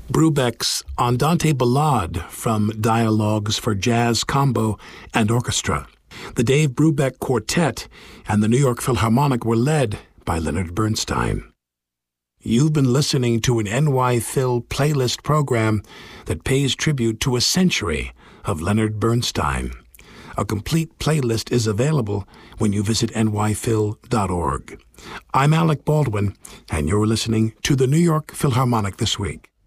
Brubeck's Andante Ballade from Dialogues for Jazz, Combo, and Orchestra. The Dave Brubeck Quartet and the New York Philharmonic were led by Leonard Bernstein. You've been listening to an NY Phil playlist program that pays tribute to a century of Leonard Bernstein. A complete playlist is available when you visit nyphil.org. I'm Alec Baldwin, and you're listening to the New York Philharmonic This Week.